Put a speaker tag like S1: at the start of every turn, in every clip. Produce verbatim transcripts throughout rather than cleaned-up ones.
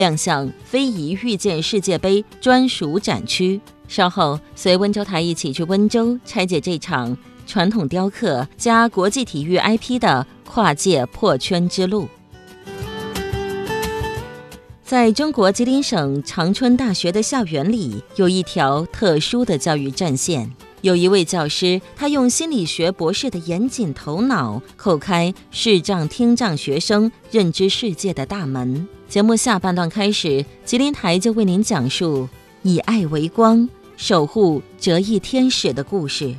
S1: 亮相非遗遇见世界杯专属展区。稍后随温州台一起去温州拆解这场传统雕刻加国际体育 I P 的跨界破圈之路。在中国吉林省长春大学的校园里，有一条特殊的教育战线。有一位教师，他用心理学博士的严谨头脑，叩开视障听障学生认知世界的大门。节目下半段开始，吉林台就为您讲述以爱为光，守护折翼天使的故事。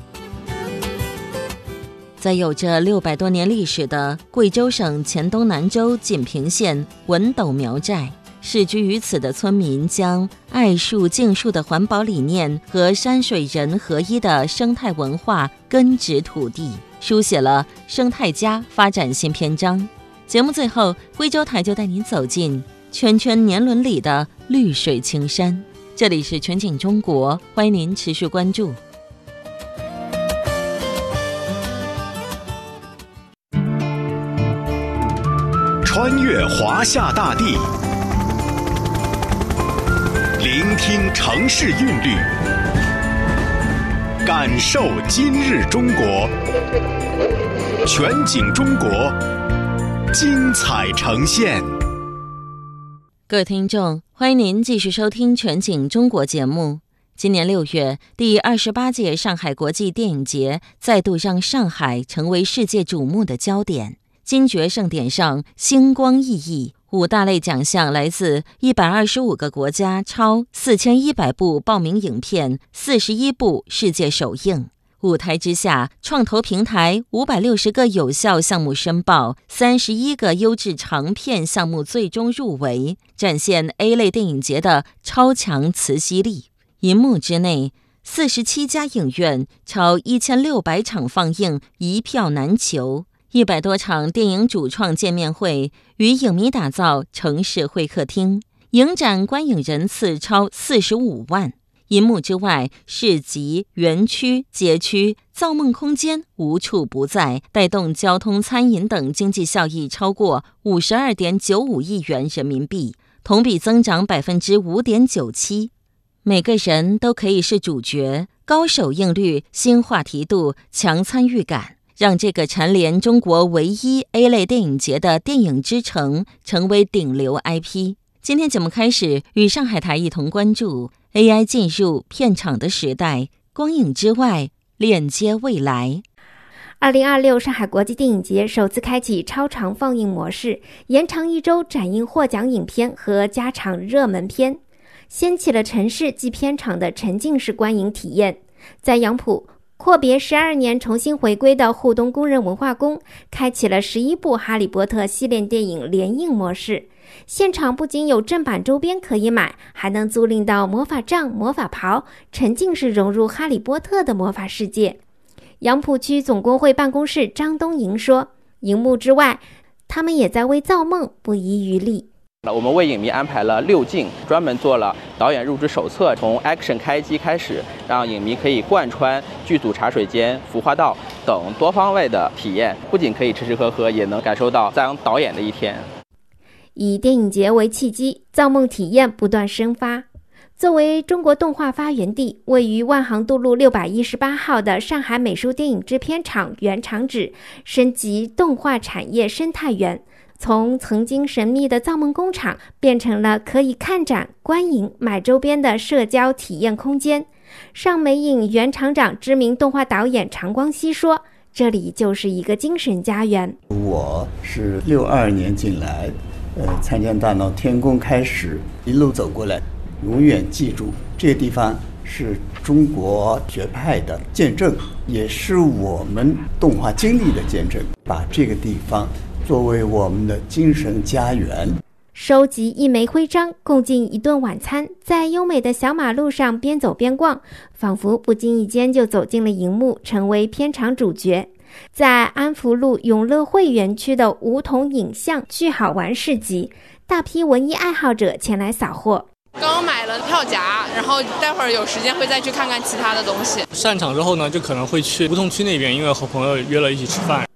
S1: 在有着六百多年历史的贵州省黔东南州锦屏县文斗苗寨，世居于此的村民将爱树敬树的环保理念和山水人合一的生态文化根植土地，书写了生态家发展新篇章。节目最后，贵州台就带您走进圈圈年轮里的绿水青山。这里是全景中国，欢迎您持续关注。
S2: 穿越华夏大地，聆听城市韵律，感受今日中国。全景中国，精彩呈现。
S1: 各位听众，欢迎您继续收听全景中国节目。今年六月，第二十八届上海国际电影节再度让上海成为世界瞩目的焦点。金爵盛典上星光熠熠，五大类奖项来自一百二十五个国家，超四千一百部报名影片，四十一部世界首映。舞台之下，创投平台五百六十个有效项目申报，三十一个优质长片项目最终入围，展现 A 类电影节的超强磁吸力。银幕之内，四十七家影院，超一千六百场放映，一票难求。一百多场电影主创见面会，与影迷打造城市会客厅，影展观影人次超四十五万。银幕之外，市集、园区、街区、造梦空间无处不在，带动交通、餐饮等经济效益超过五十二点九五亿元人民币，同比增长百分之五点九七。每个人都可以是主角，高首映率、新话题度、强参与感，让这个蝉联中国唯一 A 类电影节的电影之城成为顶流 I P。 今天节目开始，与上海台一同关注 A I 进入片场的时代，光影之外链接未来。
S3: 二零二六上海国际电影节首次开启超长放映模式，延长一周展映获奖影片和加场热门片，掀起了城市及片场的沉浸式观影体验。在杨浦，阔别十二年重新回归的沪东工人文化宫开启了十一部哈利波特系列电影联映模式，现场不仅有正版周边可以买，还能租赁到魔法杖、魔法袍，沉浸式融入哈利波特的魔法世界。杨浦区总工会办公室张东营说，荧幕之外，他们也在为造梦不遗余力。
S4: 我们为影迷安排了六镜，专门做了导演入职手册，从 action 开机开始，让影迷可以贯穿剧组茶水间、服化道等多方位的体验，不仅可以吃吃喝喝，也能感受到当导演的一天。
S3: 以电影节为契机，造梦体验不断生发。作为中国动画发源地，位于万航渡路六百一十八号的上海美术电影制片厂原厂址升级动画产业生态园，从曾经神秘的造梦工厂变成了可以看展、观影、买周边的社交体验空间。上美影原厂长、知名动画导演常光熙说，这里就是一个精神家园。
S5: 我是六二年进来，呃，参加大闹天宫开始，一路走过来，永远记住这个地方是中国学派的见证，也是我们动画经历的见证，把这个地方作为我们的精神家园。
S3: 收集一枚徽章，共进一顿晚餐，在优美的小马路上边走边逛，仿佛不经意间就走进了荧幕，成为片场主角。在安福路永乐汇园区的梧桐影像巨好玩市集，大批文艺爱好者前来扫货。
S6: 刚刚买了票夹，然后待会儿有时间会再去看看其他的东西。
S7: 散场之后呢，就可能会去梧桐区那边，因为和朋友约了一起吃饭。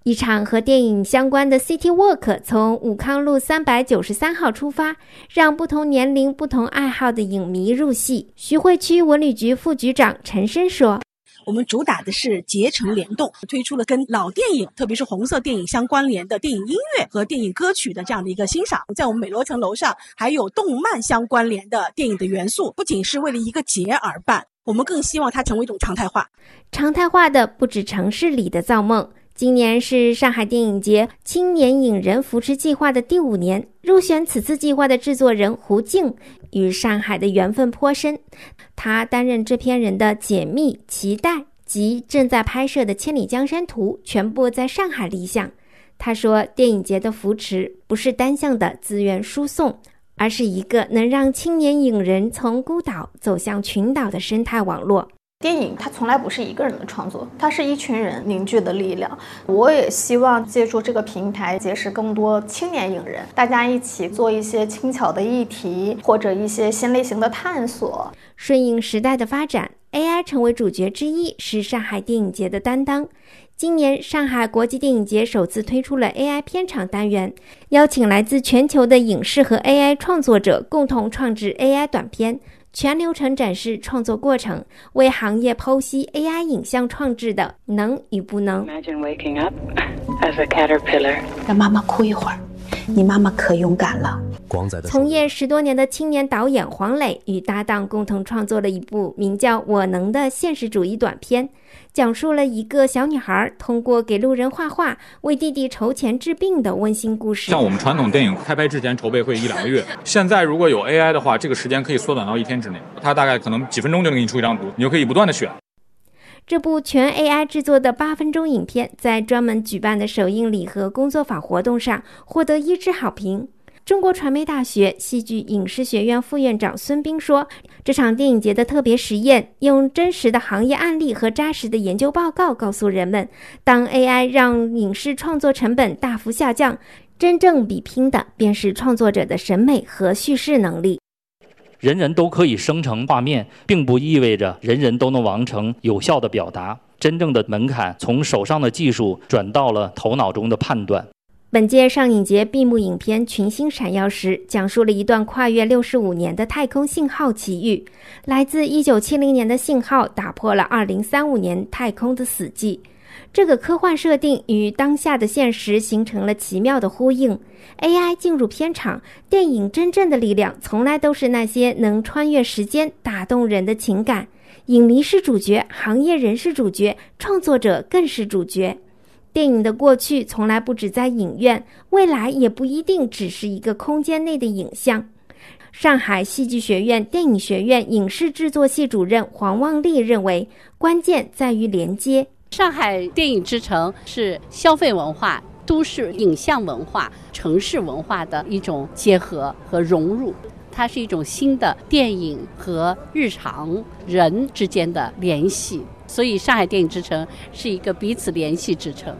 S3: 一场和电影相关的 City Walk 从武康路三百九十三号出发，让不同年龄、不同爱好的影迷入戏。徐汇区文旅局副局长陈深说，
S7: 我们主打的是结成联动，推出了跟老电影，特别是红色电影相关联的电影音乐和电影歌曲的这样的一个欣赏。在我们美罗城楼上还有动漫相关联的电影的元素，不仅是为了一个节而办，我们更希望它成为一种常态化。
S3: 常态化的不止城市里的造梦。今年是上海电影节青年影人扶持计划的第五年，入选此次计划的制作人胡静与上海的缘分颇深，他担任制片人的解密、期待及正在拍摄的《千里江山图》全部在上海立项。他说，电影节的扶持不是单向的资源输送，而是一个能让青年影人从孤岛走向群岛的生态网络。
S8: 电影它从来不是一个人的创作，它是一群人凝聚的力量。我也希望借助这个平台结识更多青年影人，大家一起做一些轻巧的议题或者一些新类型的探索。
S3: 顺应时代的发展， A I 成为主角之一是上海电影节的担当。今年上海国际电影节首次推出了 A I 片场单元，邀请来自全球的影视和 A I 创作者共同创制 A I 短片，全流程展示创作过程，为行业剖析 A I 影像创制的能与不能。
S9: Imagine waking up as a caterpillar.
S10: 让妈妈哭一会儿，你妈妈可勇敢了。
S3: 从业十多年的青年导演黄磊与搭档共同创作了一部名叫《我能》的现实主义短片，讲述了一个小女孩通过给路人画画为弟弟筹钱治病的温馨故事。
S11: 像我们传统电影开拍之前筹备会一两个月，现在如果有 A I 的话，这个时间可以缩短到一天之内，它大概可能几分钟就能给你出一张图，你就可以不断的选。
S3: 这部全 A I 制作的八分钟影片在专门举办的首映礼和工作坊活动上获得一致好评。中国传媒大学戏剧影视学院副院长孙斌说，这场电影节的特别实验用真实的行业案例和扎实的研究报告告诉人们，当 A I 让影视创作成本大幅下降，真正比拼的便是创作者的审美和叙事能力。
S12: 人人都可以生成画面，并不意味着人人都能完成有效的表达。真正的门槛从手上的技术转到了头脑中的判断。
S3: 本届上影节闭幕影片《群星闪耀时》讲述了一段跨越六十五年的太空信号奇遇。来自一九七零年的信号打破了二零三五年太空的死寂。这个科幻设定与当下的现实形成了奇妙的呼应。A I 进入片场，电影真正的力量从来都是那些能穿越时间、打动人的情感。影迷是主角，行业人是主角，创作者更是主角。电影的过去从来不只在影院，未来也不一定只是一个空间内的影像。上海戏剧学院电影学院影视制作系主任黄望丽认为，关键在于连接。
S13: 上海电影之城是消费文化、都市影像文化、城市文化的一种结合和融入，它是一种新的电影和日常人之间的联系，所以上海电影之城是一个彼此联系之城。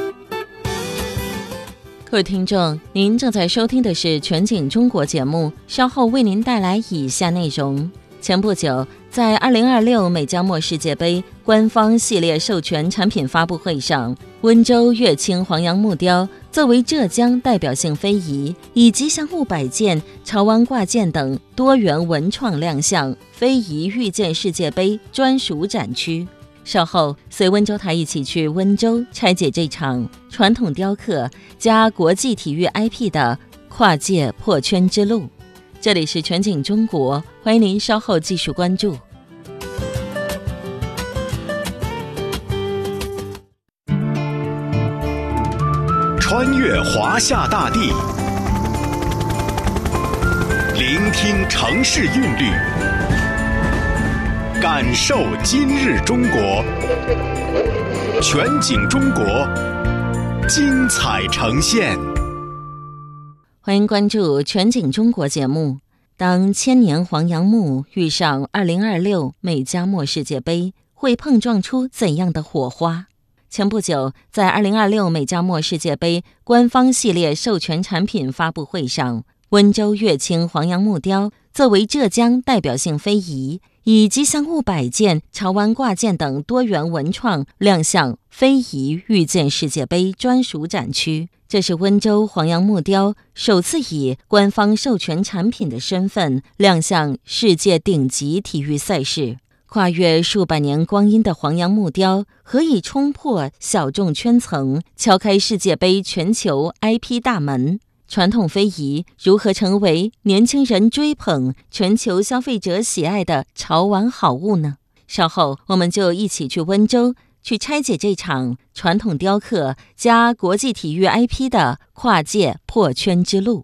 S1: 各位听众，您正在收听的是全景中国节目，稍后为您带来以下内容。前不久，在二零二六美加墨世界杯官方系列授权产品发布会上，温州乐清黄杨木雕作为浙江代表性非遗，以吉祥物摆件、潮玩挂件等多元文创亮相非遗遇见世界杯专属展区。稍后随温州台一起去温州拆解这场传统雕刻加国际体育 I P 的跨界破圈之路。这里是全景中国，欢迎您稍后继续关注。
S2: 穿越华夏大地，聆听城市韵律，感受今日中国。全景中国，精彩呈现。
S1: 欢迎关注全景中国节目。当千年黄杨木遇上二零二六美加墨世界杯，会碰撞出怎样的火花？前不久，在二零二六美加墨世界杯官方系列授权产品发布会上，温州乐清黄杨木雕作为浙江代表性非遗， 以吉祥物摆件、潮玩挂件等多元文创亮相非遗遇见世界杯专属展区。这是温州黄杨木雕首次以官方授权产品的身份亮相世界顶级体育赛事。跨越数百年光阴的黄杨木雕何以冲破小众圈层，敲开世界杯全球 I P 大门？传统非遗如何成为年轻人追捧、全球消费者喜爱的潮玩好物呢？稍后我们就一起去温州，去拆解这场传统雕刻加国际体育 I P 的跨界破圈之路。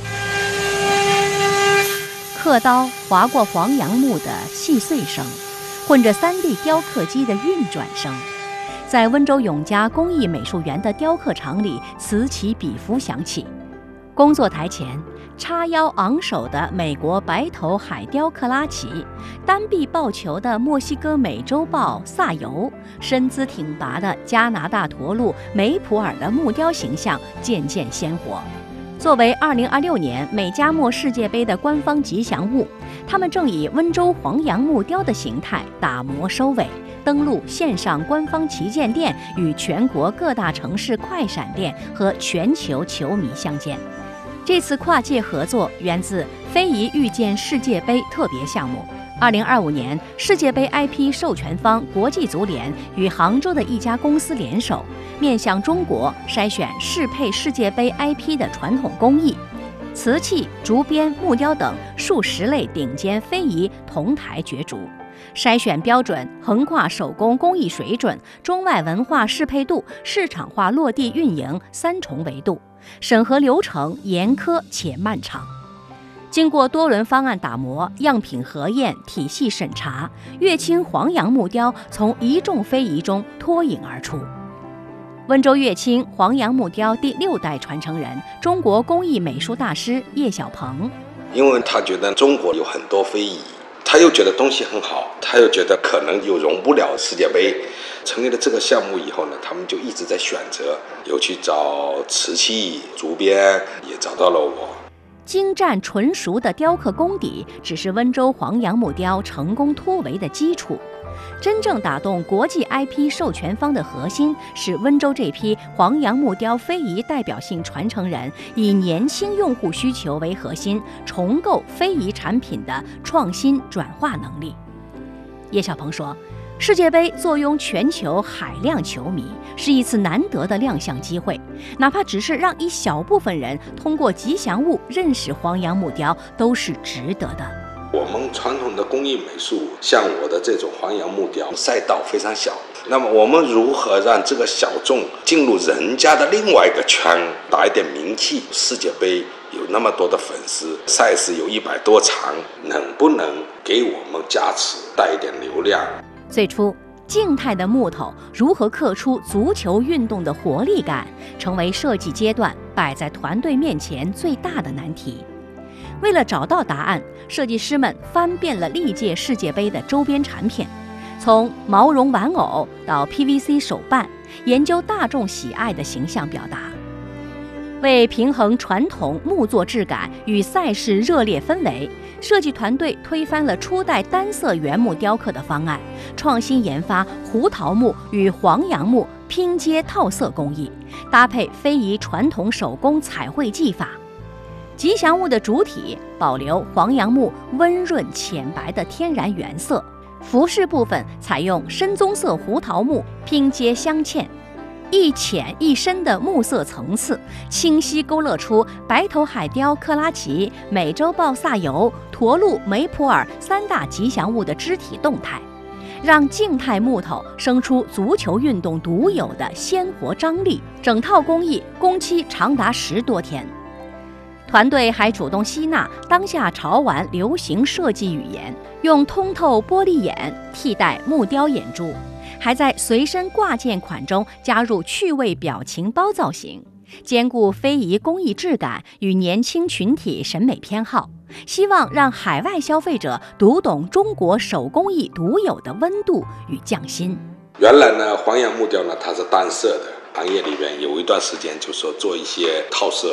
S14: 刻刀划过黄杨木的细碎声，混着 三 D 雕刻机的运转声，在温州永嘉工艺美术园的雕刻场里此起彼伏响起。工作台前，叉腰昂首的美国白头海雕克拉奇，单臂抱球的墨西哥美洲豹萨尤，身姿挺拔的加拿大驼鹿梅普尔的木雕形象渐渐鲜活。作为二零二六年美加墨世界杯的官方吉祥物，他们正以温州黄杨木雕的形态打磨收尾，登陆线上官方旗舰店，与全国各大城市快闪店和全球球迷相见。这次跨界合作源自非遗遇见世界杯特别项目。二零二五年，世界杯 I P 授权方国际足联与杭州的一家公司联手，面向中国筛选适配世界杯 I P 的传统工艺，瓷器、竹编、木雕等数十类顶尖非遗同台角逐。筛选标准横跨手工工艺水准、中外文化适配度、市场化落地运营三重维度，审核流程严苛且漫长。经过多轮方案打磨、样品核验、体系审查，乐清黄杨木雕从一众非遗中脱颖而出。温州乐清黄杨木雕第六代传承人、中国工艺美术大师叶小鹏，
S15: 因为他觉得中国有很多非遗，他又觉得东西很好，他又觉得可能又容不了世界杯。成立了这个项目以后呢，他们就一直在选择，有去找瓷器、竹编，也找到了我。
S14: 精湛纯熟的雕刻功底只是温州黄杨木雕成功突围的基础，真正打动国际 I P 授权方的核心是温州这批黄杨木雕非遗代表性传承人以年轻用户需求为核心，重构非遗产品的创新转化能力。叶小鹏说，世界杯坐拥全球海量球迷，是一次难得的亮相机会，哪怕只是让一小部分人通过吉祥物认识黄杨木雕，都是值得的。
S15: 我们传统的工艺美术，像我的这种黄杨木雕，赛道非常小，那么我们如何让这个小众进入人家的另外一个圈，打一点名气？世界杯有那么多的粉丝，赛事有一百多场，能不能给我们加持，带一点流量？
S14: 最初，静态的木头如何刻出足球运动的活力感，成为设计阶段摆在团队面前最大的难题。为了找到答案，设计师们翻遍了历届世界杯的周边产品，从毛绒玩偶到 P V C 手办，研究大众喜爱的形象表达。为平衡传统木作质感与赛事热烈氛围，设计团队推翻了初代单色原木雕刻的方案，创新研发胡桃木与黄杨木拼接套色工艺，搭配非遗传统手工彩绘技法。吉祥物的主体保留黄杨木温润浅白的天然原色，服饰部分采用深棕色胡桃木拼接镶嵌，一浅一深的木色层次，清晰勾勒出白头海雕克拉奇、美洲豹萨尤、驼鹿梅普尔三大吉祥物的肢体动态，让静态木头生出足球运动独有的鲜活张力。整套工艺工期长达十多天。团队还主动吸纳当下潮玩流行设计语言，用通透玻璃眼替代木雕眼珠，还在随身挂件款中加入趣味表情包造型，兼顾非遗工艺质感与年轻群体审美偏好，希望让海外消费者读懂中国手工艺独有的温度与匠心。
S15: 原来呢，黄杨木雕呢它是单色的，行业里边有一段时间就说做一些套色，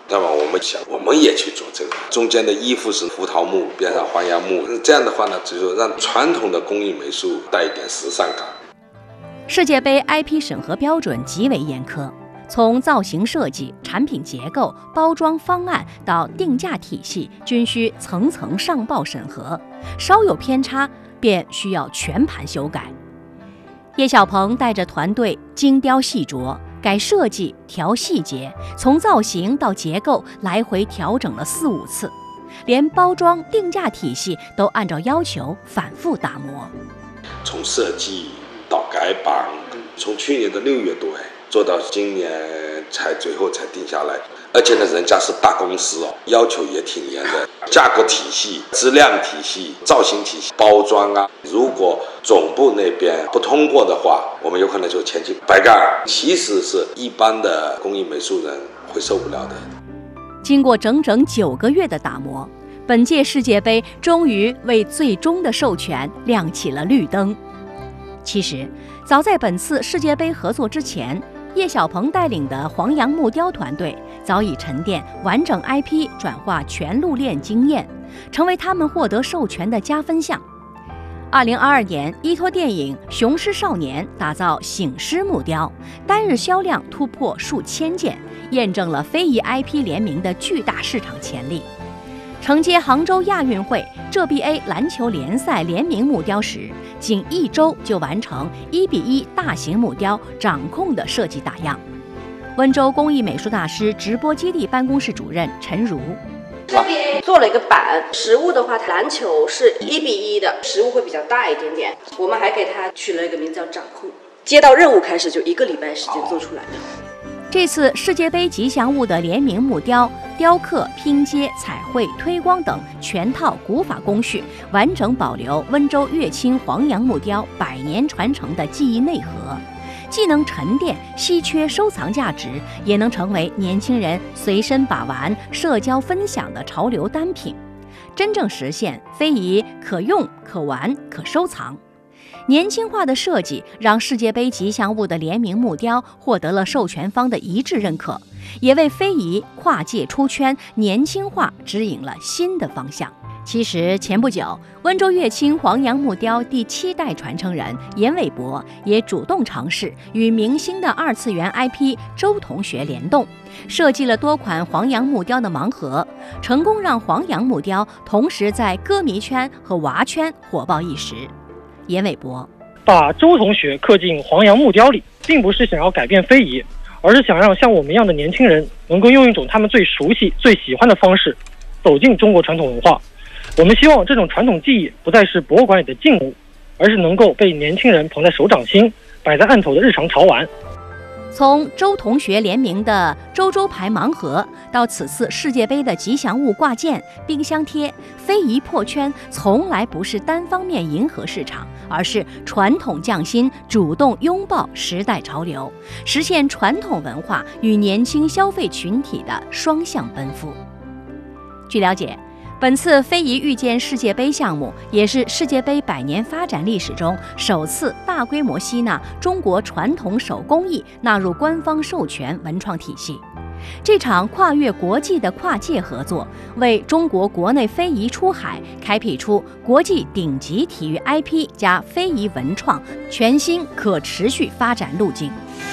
S15: 那么我们想，我们也去做这个，中间的衣服是胡桃木，边上黄杨木，这样的话呢，就是让传统的工艺美术带一点时尚感。
S14: 世界杯 I P 审核标准极为严苛，从造型设计、产品结构、包装方案到定价体系，均需层层上报审核，稍有偏差便需要全盘修改。叶小鹏带着团队精雕细琢，改设计、调细节，从造型到结构来回调整了四五次，连包装定价体系都按照要求反复打磨。
S15: 从设计到改版，从去年的六月多哎，做到今年才最后才定下来。而且呢，人家是大公司哦，要求也挺严的，价格体系、质量体系、造型体系、包装啊，如果总部那边不通过的话，我们有可能就前期白干。其实是一般的工艺美术人会受不了的。
S14: 经过整整九个月的打磨，本届世界杯终于为最终的授权亮起了绿灯。其实，早在本次世界杯合作之前，叶小鹏带领的黄杨木雕团队早已沉淀完整 I P 转化全路链经验，成为他们获得授权的加分项。二零二二年，依托电影《雄狮少年》打造醒狮木雕，单日销量突破数千件，验证了非遗 I P 联名的巨大市场潜力。承接杭州亚运会浙 B A 篮球联赛联名木雕时，仅一周就完成一比一大型木雕掌控的设计打样。温州工艺美术大师直播基地办公室主任陈如，
S16: 这边做了一个板，实物的话，篮球是一比一的，实物会比较大一点点。我们还给它取了一个名字叫掌控。接到任务开始就一个礼拜时间做出来的。
S14: 这次世界杯吉祥物的联名木雕、雕刻、拼接、彩绘、推光等全套古法工序，完整保留温州乐清黄杨木雕百年传承的技艺内核，既能沉淀稀缺收藏价值，也能成为年轻人随身把玩、社交分享的潮流单品，真正实现非遗可用、可玩、可收藏。年轻化的设计让世界杯吉祥物的联名木雕获得了授权方的一致认可，也为非遗跨界出圈、年轻化指引了新的方向。其实前不久，温州乐清黄杨木雕第七代传承人严伟博也主动尝试与明星的二次元 I P 周同学联动，设计了多款黄杨木雕的盲盒，成功让黄杨木雕同时在歌迷圈和娃圈火爆一时。严伟博
S17: 把周同学刻进黄杨木雕里，并不是想要改变非遗，而是想让像我们一样的年轻人能够用一种他们最熟悉、最喜欢的方式走进中国传统文化。我们希望这种传统技艺不再是博物馆里的静物，而是能够被年轻人捧在手掌心，摆在案头的日常潮玩。
S14: 从周同学联名的周周牌盲盒，到此次世界杯的吉祥物挂件、冰箱贴，非遗破圈从来不是单方面迎合市场，而是传统匠心主动拥抱时代潮流，实现传统文化与年轻消费群体的双向奔赴。据了解，本次非遗遇见世界杯项目也是世界杯百年发展历史中首次大规模吸纳中国传统手工艺纳入官方授权文创体系。这场跨越国际的跨界合作，为中国国内非遗出海开辟出国际顶级体育 I P 加非遗文创全新可持续发展路径。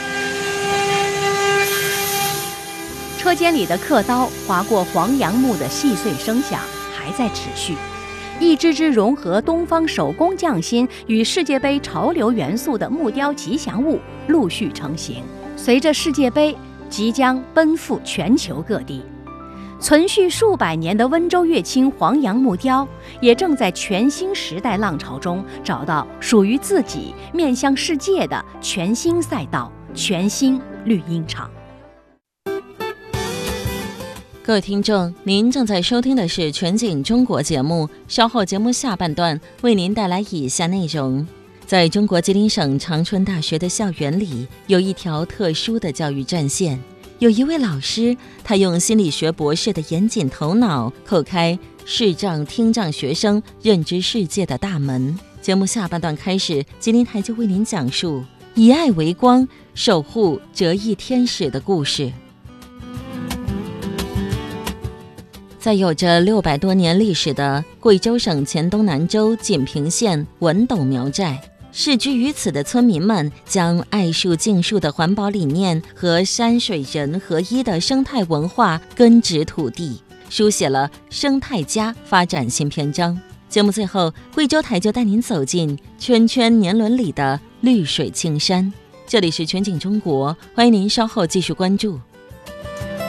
S14: 车间里的刻刀划过黄杨木的细碎声响还在持续，一支支融合东方手工匠心与世界杯潮流元素的木雕吉祥物陆续成型。随着世界杯即将奔赴全球各地，存续数百年的温州乐清黄杨木雕也正在全新时代浪潮中找到属于自己面向世界的全新赛道、全新绿茵场。
S1: 各位听众，您正在收听的是全景中国节目，稍后节目下半段为您带来以下内容。在中国吉林省长春大学的校园里，有一条特殊的教育战线。有一位老师，他用心理学博士的严谨头脑，叩开视障听障学生认知世界的大门。节目下半段开始，吉林台就为您讲述以爱为光，守护折翼天使的故事。 在有着六百多年历史的贵州省黔东南州锦屏县文斗苗寨，世居于此的村民们将爱树敬树的环保理念和山水人合一的生态文化根植土地，书写了生态家发展新篇章。节目最后，贵州台就带您走进圈圈年轮里的绿水青山。这里是全景中国，欢迎您稍后继续关注。